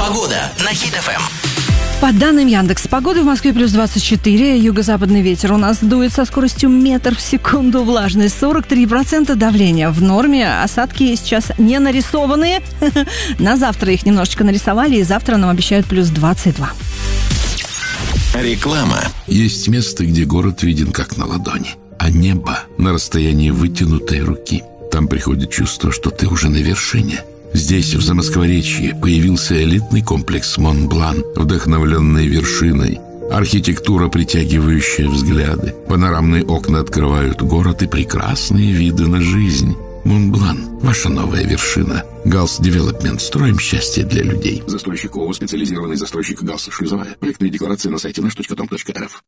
Погода на Хит ФМ. По данным Яндекс.Погоды, в Москве плюс 24, юго-западный ветер у нас дует со скоростью метр в секунду, влажность 43%, давление в норме, осадки сейчас не нарисованные, на завтра их немножечко нарисовали, и завтра нам обещают плюс 22. Реклама. Есть место, где город виден как на ладони, а небо на расстоянии вытянутой руки. Там приходит чувство, что ты уже на вершине. Здесь, в Замоскворечье, появился элитный комплекс «Монблан», вдохновленный вершиной. Архитектура, притягивающая взгляды. Панорамные окна открывают город и прекрасные виды на жизнь. «Монблан» – ваша новая вершина. «Галс Девелопмент». Строим счастье для людей. Застройщик ООО «Специализированный застройщик Галс Шлюзовая». Проектные декларации на сайте наш.com.рф.